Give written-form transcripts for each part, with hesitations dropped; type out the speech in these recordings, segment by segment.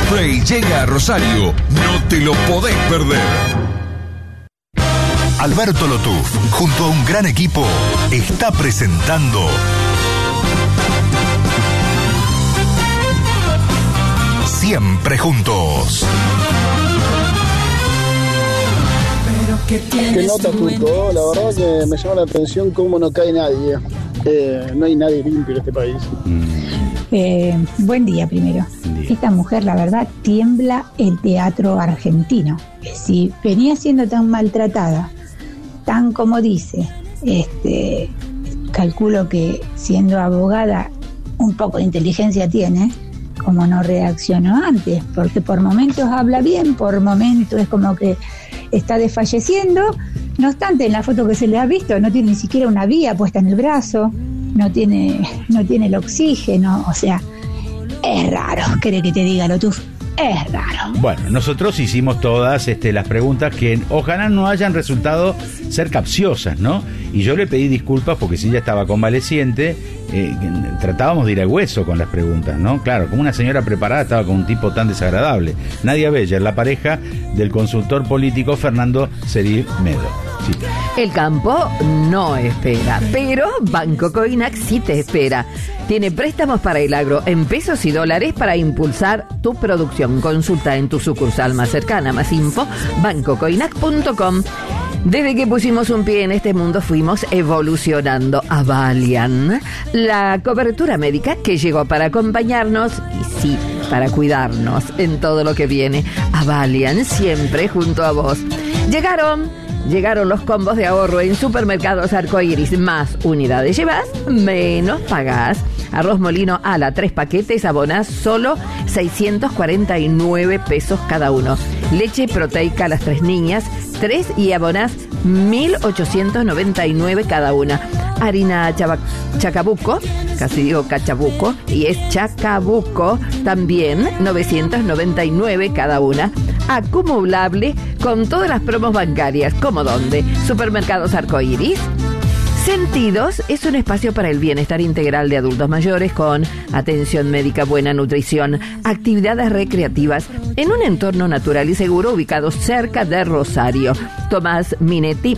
Spray llega a Rosario. No te lo podés perder. Alberto Lotuf, junto a un gran equipo, está presentando Siempre Juntos. Qué nota, Turco. La verdad que me llama la atención cómo no cae nadie. No hay nadie limpio en este país. Buen día primero. Esta mujer, la verdad, tiembla el teatro argentino. Si venía siendo tan maltratada, tan como dice, calculo que siendo abogada un poco de inteligencia tiene, como no reaccionó antes, porque por momentos habla bien, por momentos es como que está desfalleciendo. No obstante, en la foto que se le ha visto no tiene ni siquiera una vía puesta en el brazo, no tiene el oxígeno, o sea, es raro. ¿Querés que te diga, Lotuf? Es raro. Bueno, nosotros hicimos todas las preguntas que ojalá no hayan resultado ser capciosas, ¿no? Y yo le pedí disculpas porque si ella estaba convaleciente, tratábamos de ir al hueso con las preguntas, ¿no? Claro, como una señora preparada estaba con un tipo tan desagradable. Nadia Beller, la pareja del consultor político Fernando Serif Medo. Sí. El campo no espera, pero Banco Coinac sí te espera. Tiene préstamos para el agro en pesos y dólares para impulsar tu producción. Consulta en tu sucursal más cercana. Más info, bancocoinac.com. Desde que pusimos un pie en este mundo fuimos evolucionando. Avalian, la cobertura médica que llegó para acompañarnos y sí, para cuidarnos en todo lo que viene. Avalian, siempre junto a vos. Llegaron los combos de ahorro en Supermercados Arcoiris. Más unidades llevas, menos pagás. Arroz molino ala, 3 paquetes, abonás solo 649 pesos cada uno. Leche proteica a las 3 niñas, 3 y abonás 1.899 cada una. Harina Chacabuco, casi digo Cachabuco, y es Chacabuco también, 999 cada una. Acumulable con todas las promos bancarias. ¿Cómo dónde? Supermercados Arcoiris. Sentidos es un espacio para el bienestar integral de adultos mayores con atención médica, buena nutrición, actividades recreativas en un entorno natural y seguro ubicado cerca de Rosario. Tomás Minetti,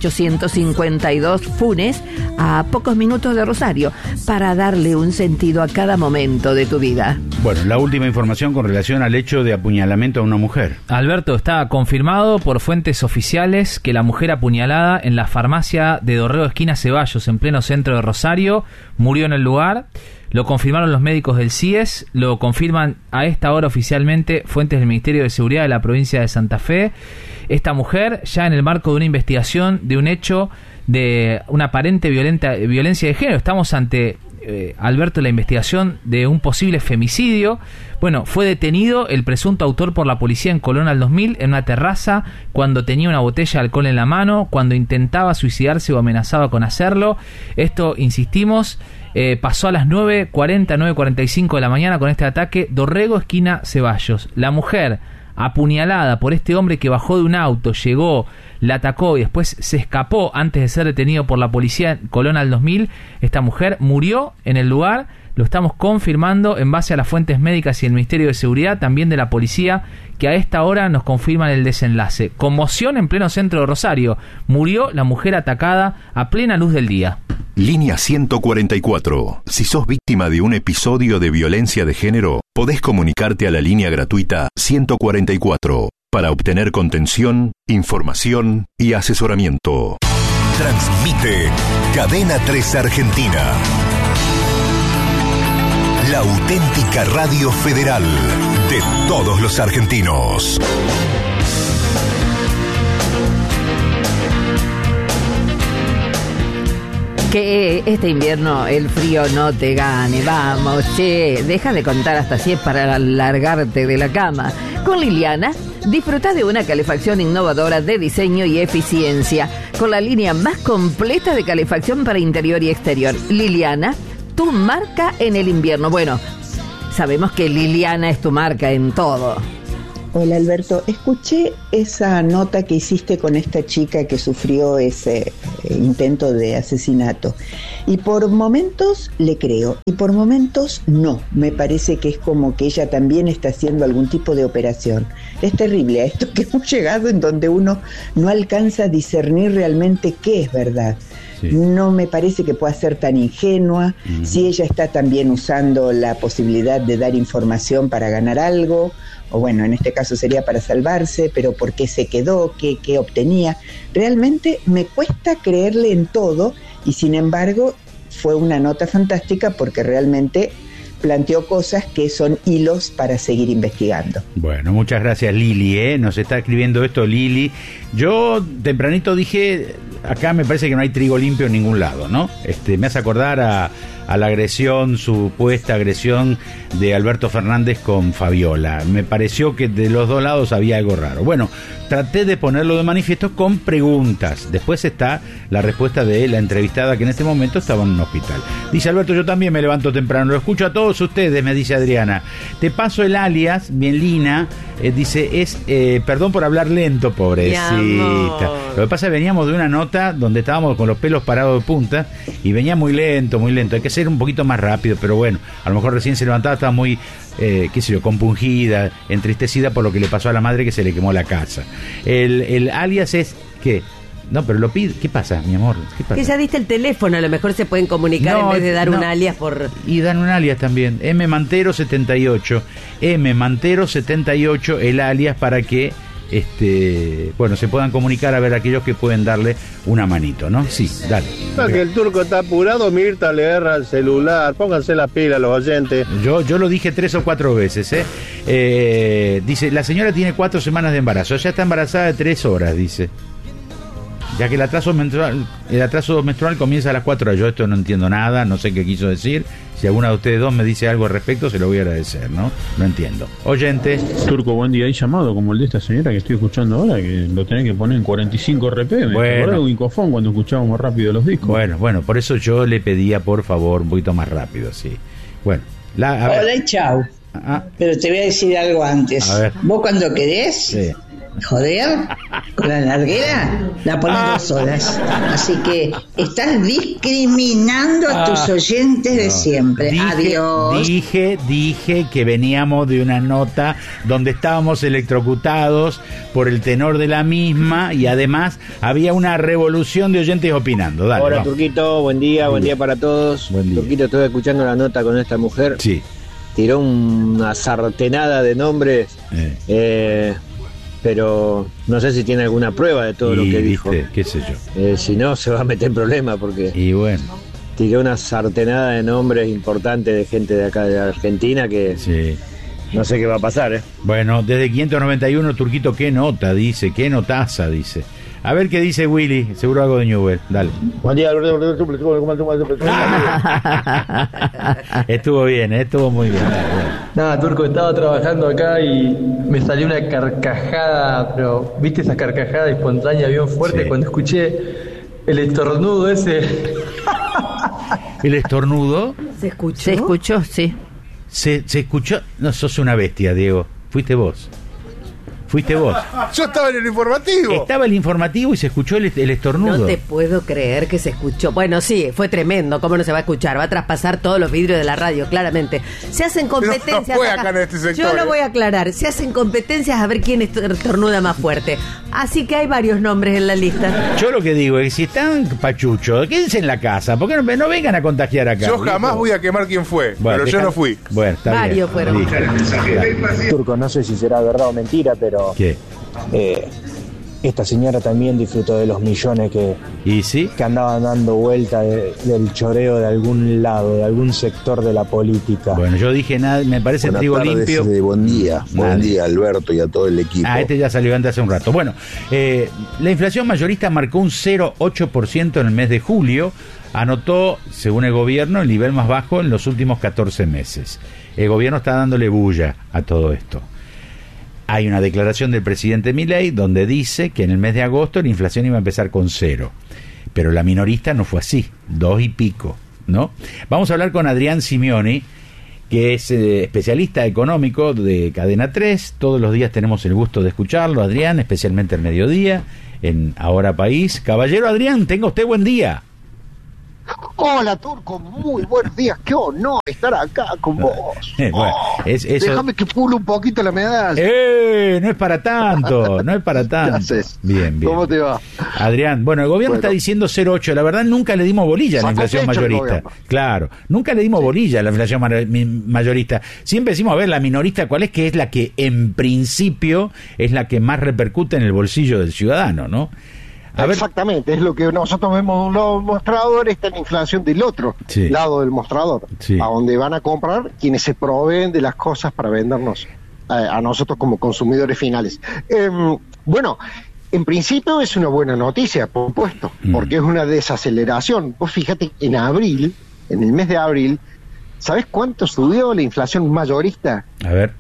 1852 Funes, a pocos minutos de Rosario, para darle un sentido a cada momento de tu vida. Bueno, la última información con relación al hecho de apuñalamiento a una mujer. Alberto, está confirmado por fuentes oficiales que la mujer apuñalada en la farmacia de Dorrego esquina Ceballos, en pleno centro de Rosario, murió en el lugar. Lo confirmaron los médicos del CIES, lo confirman a esta hora oficialmente fuentes del Ministerio de Seguridad de la provincia de Santa Fe. Esta mujer, ya en el marco de una investigación de un hecho de una aparente violencia de género, estamos ante, Alberto, la investigación de un posible femicidio. Bueno, fue detenido el presunto autor por la policía en Colón al 2000 en una terraza cuando tenía una botella de alcohol en la mano, cuando intentaba suicidarse o amenazaba con hacerlo. Esto, insistimos, pasó a las 9:40, 9:45 de la mañana con este ataque. Dorrego, esquina Ceballos. La mujer apuñalada por este hombre que bajó de un auto, llegó, la atacó y después se escapó antes de ser detenido por la policía en Colón al 2000. Esta mujer murió en el lugar. Lo estamos confirmando en base a las fuentes médicas y el Ministerio de Seguridad, también de la policía, que a esta hora nos confirman el desenlace. Conmoción en pleno centro de Rosario. Murió la mujer atacada a plena luz del día. Línea 144. Si sos víctima de un episodio de violencia de género, podés comunicarte a la línea gratuita 144 para obtener contención, información y asesoramiento. Transmite Cadena 3 Argentina. La auténtica radio federal de todos los argentinos. Que este invierno el frío no te gane. Vamos, che, deja de contar hasta 100 para largarte de la cama. Con Liliana, disfruta de una calefacción innovadora de diseño y eficiencia, con la línea más completa de calefacción para interior y exterior. Liliana, tu marca en el invierno. Bueno, sabemos que Liliana es tu marca en todo. Hola Alberto, escuché esa nota que hiciste con esta chica que sufrió ese intento de asesinato y por momentos le creo y por momentos no, me parece que es como que ella también está haciendo algún tipo de operación. Es terrible a esto que hemos llegado en donde uno no alcanza a discernir realmente qué es verdad. Sí. No me parece que pueda ser tan ingenua, si ella está también usando la posibilidad de dar información para ganar algo, o bueno, en este caso sería para salvarse, pero ¿por qué se quedó? ¿Qué obtenía? Realmente me cuesta creerle en todo y sin embargo fue una nota fantástica porque realmente planteó cosas que son hilos para seguir investigando. Bueno, muchas gracias Lili, nos está escribiendo esto Lili. Yo tempranito dije, acá me parece que no hay trigo limpio en ningún lado, ¿no? Me hace acordar a la agresión, supuesta agresión de Alberto Fernández con Fabiola. Me pareció que de los dos lados había algo raro. Bueno, traté de ponerlo de manifiesto con preguntas. Después está la respuesta de la entrevistada que en este momento estaba en un hospital. Dice Alberto, yo también me levanto temprano, lo escucho a todos ustedes, me dice Adriana. Te paso el alias, bien Lina, dice, perdón por hablar lento, pobrecita. Lo que pasa es que veníamos de una nota donde estábamos con los pelos parados de punta y venía muy lento, hay que ser un poquito más rápido, pero bueno, a lo mejor recién se levantaba, estaba muy, compungida, entristecida por lo que le pasó a la madre que se le quemó la casa. El alias es, ¿qué? No, pero lo pide. ¿Qué pasa, mi amor? ¿Qué pasa? Que ya diste el teléfono, a lo mejor se pueden comunicar en vez de dar un alias por... Y dan un alias también, Mantero78, Mantero78, el alias para que se puedan comunicar a ver aquellos que pueden darle una manito, ¿no? Sí, dale. No, que el turco está apurado, Mirta le erra el celular, pónganse la pila los oyentes. Yo lo dije 3 o 4 veces, dice, la señora tiene 4 semanas de embarazo, ya está embarazada de 3 horas, dice. Ya que el atraso menstrual comienza a las 4 horas. Yo esto no entiendo nada, no sé qué quiso decir. Si alguna de ustedes dos me dice algo al respecto, se lo voy a agradecer, ¿no? No entiendo. Oyente. Turco, buen día. Hay llamado como el de esta señora que estoy escuchando ahora, que lo tenés que poner en 45 RPM. Bueno. ¿Te Wicofón cuando escuchábamos rápido los discos? Bueno, por eso yo le pedía, por favor, un poquito más rápido, sí. Bueno. Hola y chau. Pero te voy a decir algo antes. A ver. Vos cuando querés... Sí. Joder, con la larguera la pones 2 horas. Así que estás discriminando a tus oyentes de siempre. Adiós. Dije que veníamos de una nota donde estábamos electrocutados por el tenor de la misma y además había una revolución de oyentes opinando. Dale, Hola, vamos. Turquito, buen día para todos. Buen día. Turquito, estoy escuchando la nota con esta mujer. Sí. Tiró una sartenada de nombres. Pero no sé si tiene alguna prueba de todo lo que dijo. Qué sé yo. Si no, se va a meter en problemas porque... Y bueno. Tiró una sartenada de nombres importantes de gente de acá de Argentina que... Sí. No sé qué va a pasar, Bueno, desde 591, Turquito, qué nota, dice, qué notaza, dice. A ver qué dice Willy, seguro algo de Newell, dale. Buen día, Estuvo bien, estuvo muy bien. Nada, Turco, estaba trabajando acá y me salió una carcajada, pero ¿viste esa carcajada espontánea bien fuerte? Sí. Cuando escuché el estornudo ese. ¿El estornudo? ¿Se escuchó, sí. Se escuchó. No, sos una bestia, Diego. Fuiste vos. Yo estaba en el informativo. Estaba el informativo y se escuchó el estornudo. No te puedo creer que se escuchó. Bueno, sí, fue tremendo. ¿Cómo no se va a escuchar? Va a traspasar todos los vidrios de la radio, claramente. Se hacen competencias. No fue acá en este sector, yo lo voy a aclarar. Se hacen competencias a ver quién estornuda más fuerte. Así que hay varios nombres en la lista. Yo lo que digo es que si están pachuchos, quédense en la casa. ¿Por qué no vengan a contagiar acá? Yo jamás voy a quemar quién fue, pero yo no fui. Bueno, está varios bien. fueron. Turco, no sé si será verdad o mentira, pero... ¿Qué? Esta señora también disfrutó de los millones que andaban dando vuelta del choreo de algún lado, de algún sector de la política. Bueno, yo dije nada, me parece trigo limpio. Buen día Alberto y a todo el equipo. Este ya salió antes hace un rato. Bueno, la inflación mayorista marcó un 0,8% en el mes de julio. Anotó, según el gobierno, el nivel más bajo en los últimos 14 meses. El gobierno está dándole bulla a todo esto. Hay una declaración del presidente Milei donde dice que en el mes de agosto la inflación iba a empezar con 0. Pero la minorista no fue así, 2 y pico, ¿no? Vamos a hablar con Adrián Simeoni, que es especialista económico de Cadena 3. Todos los días tenemos el gusto de escucharlo, Adrián, especialmente el mediodía, en Ahora País. Caballero Adrián, tenga usted buen día. Hola, Turco, muy buenos días. Qué honor estar acá con vos. Bueno, eso... Déjame que pulo un poquito la medalla. No es para tanto, no es para tanto. Bien. ¿Cómo te va? Adrián, bueno, el gobierno está diciendo 0,8. La verdad, nunca le dimos bolilla a la inflación mayorista. Claro, nunca le dimos bolilla a la inflación mayorista. Siempre decimos, a ver, la minorista, ¿cuál es? Que es la que en principio es la que más repercute en el bolsillo del ciudadano, ¿no? Exactamente, es lo que nosotros vemos en los mostradores, está la inflación del otro lado del mostrador, a donde van a comprar quienes se proveen de las cosas para vendernos a nosotros como consumidores finales. Bueno, en principio es una buena noticia, por supuesto, porque es una desaceleración. Vos fíjate, en el mes de abril, ¿sabés cuánto subió la inflación mayorista? A ver.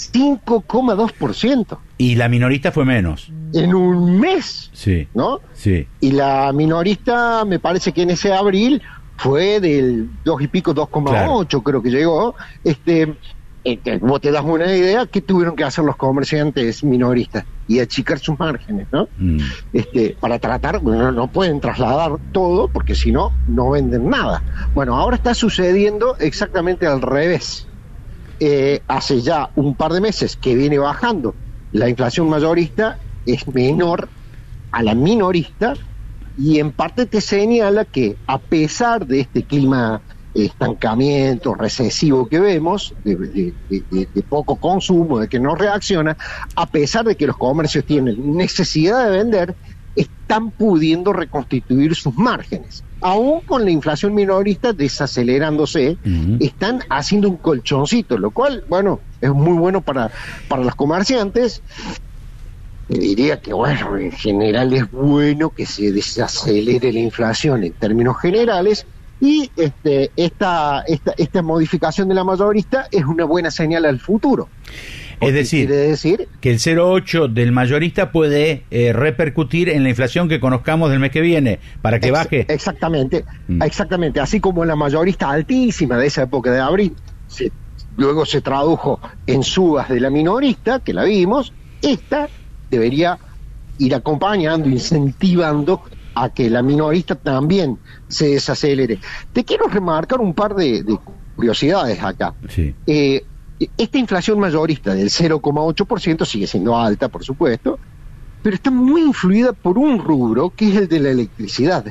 5,2%. Y la minorista fue menos. En un mes, ¿no? Sí. Y la minorista, me parece que en ese abril fue del 2 y pico, 2,8, creo que llegó. Vos te das una idea que tuvieron que hacer los comerciantes minoristas y achicar sus márgenes, ¿no? Para tratar, bueno, no pueden trasladar todo porque si no, no venden nada. Bueno, ahora está sucediendo exactamente al revés. Hace ya un par de meses que viene bajando la inflación mayorista, es menor a la minorista, y en parte te señala que a pesar de este clima estancamiento recesivo que vemos, de poco consumo, de que no reacciona, a pesar de que los comercios tienen necesidad de vender, están pudiendo reconstituir sus márgenes. Aún con la inflación minorista desacelerándose, están haciendo un colchoncito, lo cual, bueno, es muy bueno para los comerciantes. Diría que, bueno, en general es bueno que se desacelere la inflación en términos generales, y esta modificación de la mayorista es una buena señal al futuro. Es decir, que el 0,8 del mayorista puede repercutir en la inflación que conozcamos del mes que viene, para que baje. Exactamente, así como la mayorista altísima de esa época de abril, luego se tradujo en subas de la minorista, que la vimos, esta debería ir acompañando, incentivando a que la minorista también se desacelere. Te quiero remarcar un par de curiosidades acá. Esta inflación mayorista del 0,8% sigue siendo alta, por supuesto, pero está muy influida por un rubro que es el de la electricidad.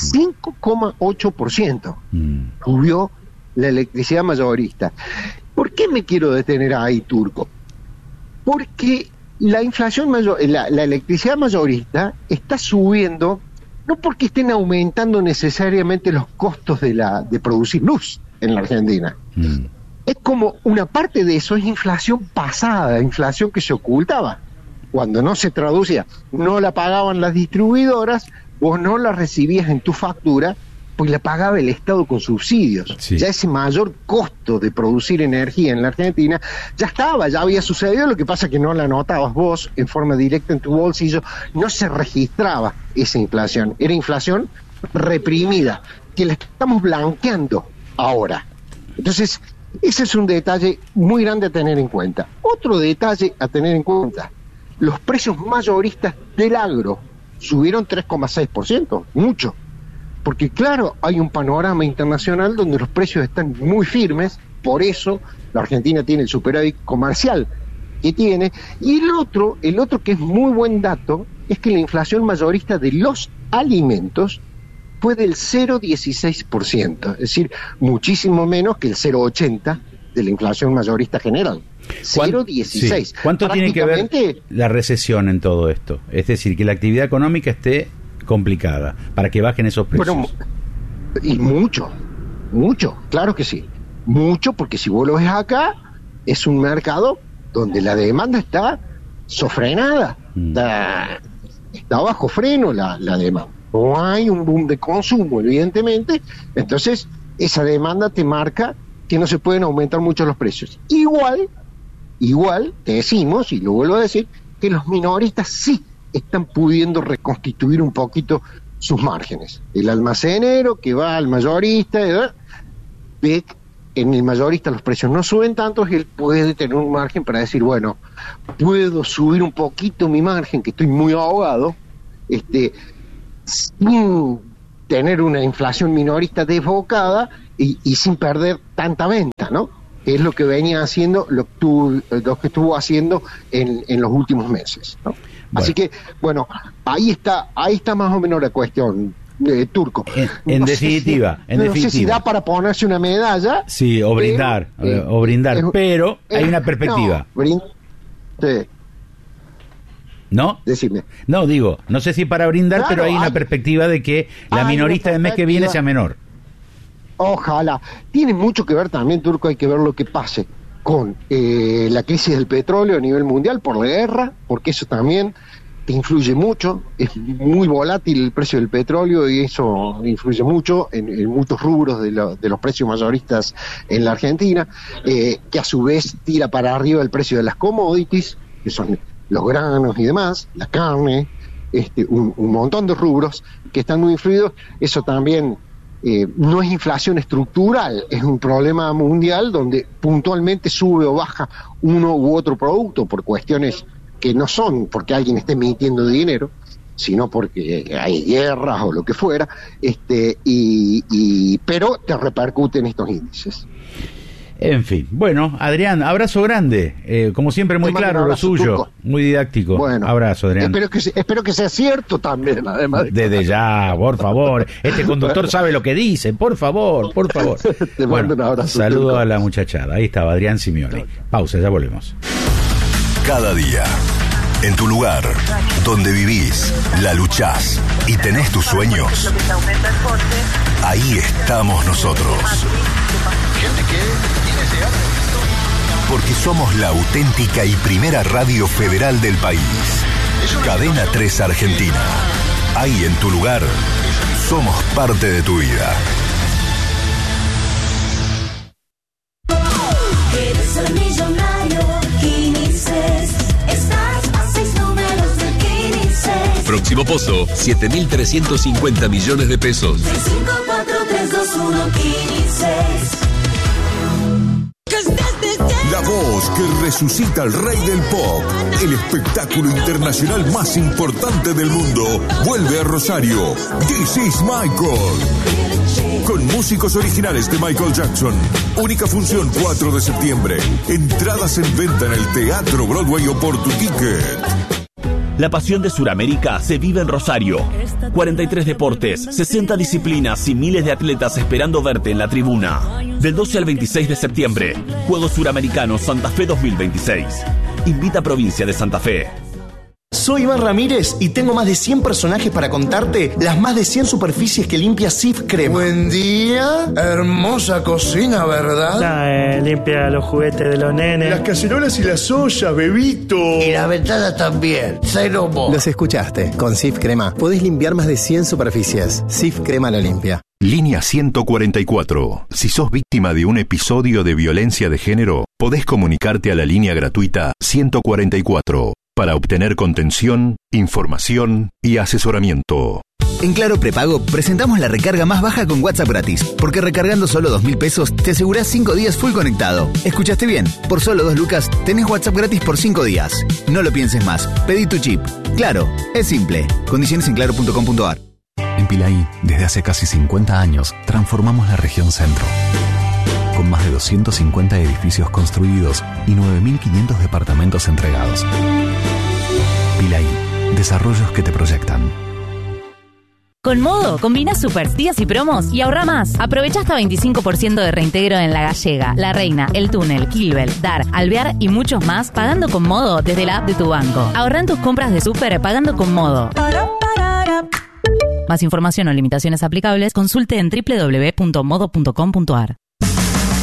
5,8% subió la electricidad mayorista. ¿Por qué me quiero detener ahí, Turco? Porque la inflación la electricidad mayorista está subiendo no porque estén aumentando necesariamente los costos de producir luz en la Argentina. Es como una parte de eso es inflación pasada, inflación que se ocultaba. Cuando no se traducía, no la pagaban las distribuidoras, vos no la recibías en tu factura, pues la pagaba el Estado con subsidios. Ya ese mayor costo de producir energía en la Argentina ya había sucedido, lo que pasa es que no la notabas vos en forma directa en tu bolsillo, no se registraba esa inflación, era inflación reprimida, que la estamos blanqueando ahora. Entonces, ese es un detalle muy grande a tener en cuenta. Otro detalle a tener en cuenta, los precios mayoristas del agro subieron 3,6%, mucho. Porque claro, hay un panorama internacional donde los precios están muy firmes, por eso la Argentina tiene el superávit comercial que tiene. Y el otro que es muy buen dato, es que la inflación mayorista de los alimentos fue del 0,16%, es decir, muchísimo menos que el 0,80% de la inflación mayorista general. 0,16%. ¿Cuánto tiene que ver la recesión en todo esto? Es decir, que la actividad económica esté complicada para que bajen esos precios. Bueno, y mucho, claro que sí. Mucho, porque si vos lo ves acá, es un mercado donde la demanda está sofrenada, está bajo freno la demanda. No hay un boom de consumo, evidentemente, entonces esa demanda te marca que no se pueden aumentar mucho los precios. Igual te decimos, y lo vuelvo a decir, que los minoristas sí están pudiendo reconstituir un poquito sus márgenes. El almacenero que va al mayorista ve en el mayorista los precios no suben tanto, él puede tener un margen para decir, bueno, puedo subir un poquito mi margen, que estoy muy ahogado, sin tener una inflación minorista desbocada y sin perder tanta venta, ¿no? Es lo que venía haciendo, lo que estuvo haciendo en los últimos meses, ¿no? Bueno. Así que, bueno, ahí está más o menos la cuestión. Turco. En definitiva. No sé si da para ponerse una medalla. Sí, o brindar, pero hay una perspectiva. Sí. ¿No? Decime. No, digo, no sé si para brindar, claro, pero hay una perspectiva de que la minorista del mes que viene sea menor. Ojalá. Tiene mucho que ver también, Turco, hay que ver lo que pase con la crisis del petróleo a nivel mundial por la guerra, porque eso también te influye mucho, es muy volátil el precio del petróleo y eso influye mucho en muchos rubros de los precios mayoristas en la Argentina, que a su vez tira para arriba el precio de las commodities, que son los granos y demás, la carne, un montón de rubros que están muy influidos. Eso también no es inflación estructural, es un problema mundial donde puntualmente sube o baja uno u otro producto por cuestiones que no son porque alguien esté emitiendo dinero, sino porque hay guerras o lo que fuera, pero te repercuten estos índices. En fin, bueno, Adrián, abrazo grande, como siempre muy claro lo suyo, Turco. Muy didáctico. Bueno, abrazo, Adrián. Espero que sea cierto también, además. Desde ya, por favor, este conductor sabe lo que dice, por favor. Te mando un abrazo. Saludo Turco. a la muchachada, ahí estaba Adrián Simeoni. Pausa, ya volvemos. Cada día, en tu lugar, donde vivís, la luchás y tenés tus sueños, ahí estamos nosotros. Porque somos la auténtica y primera radio federal del país. Cadena 3 Argentina. Ahí en tu lugar, somos parte de tu vida. Eres el millonario, Quinices. Estás a 6 números de Quinices. Próximo pozo, 7.350 millones de pesos. 654-321 Quinices. La voz que resucita al rey del pop. El espectáculo internacional más importante del mundo vuelve a Rosario. This is Michael. Con músicos originales de Michael Jackson. Única función 4 de septiembre. Entradas en venta en el Teatro Broadway o por tu ticket. La pasión de Sudamérica se vive en Rosario. 43 deportes, 60 disciplinas y miles de atletas esperando verte en la tribuna. Del 12 al 26 de septiembre, Juegos Suramericanos Santa Fe 2026. Invita a Provincia de Santa Fe. Soy Iván Ramírez y tengo más de 100 personajes para contarte las más de 100 superficies que limpia Cif Crema. Buen día, hermosa cocina, ¿verdad? Limpia los juguetes de los nenes. Las cacerolas y las ollas, bebito. Y la ventana también, cero mo. Los escuchaste, con Cif Crema podés limpiar más de 100 superficies. Cif Crema lo limpia. Línea 144. Si sos víctima de un episodio de violencia de género, podés comunicarte a la línea gratuita 144 para obtener contención, información y asesoramiento. En Claro Prepago presentamos la recarga más baja con WhatsApp gratis, porque recargando solo 2.000 pesos te asegurás 5 días full conectado. ¿Escuchaste bien? Por solo 2 lucas tenés WhatsApp gratis por 5 días. No lo pienses más, pedí tu chip. Claro, es simple. Condiciones en claro.com.ar. En Pilaí, desde hace casi 50 años, transformamos la región centro. Con más de 250 edificios construidos y 9.500 departamentos entregados. Pilaí, desarrollos que te proyectan. Con Modo, combina super días y promos y ahorra más. Aprovecha hasta 25% de reintegro en La Gallega, La Reina, El Túnel, Kilbel, Dar, Alvear y muchos más pagando con Modo desde la app de tu banco. Ahorra en tus compras de súper pagando con Modo. Más información o limitaciones aplicables, consulte en www.modo.com.ar.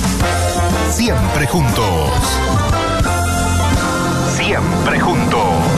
Siempre juntos. Siempre juntos.